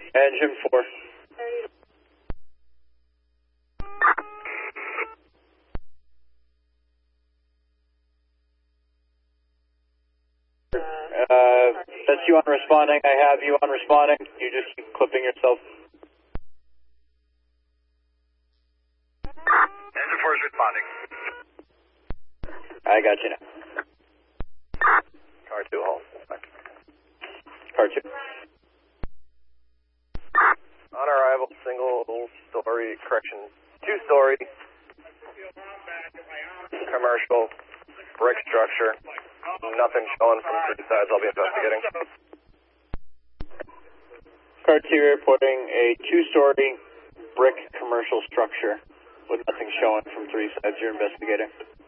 Engine 4. That's you on responding. I have you on responding. You just keep clipping yourself. Engine 4 is responding. I got you now. Car 2, hold. Car 2. On arrival, single-story, correction, two-story, commercial, brick structure. Nothing showing from three sides. I'll be investigating. Car 2 reporting a two-story brick commercial structure with nothing showing from three sides. You're investigating.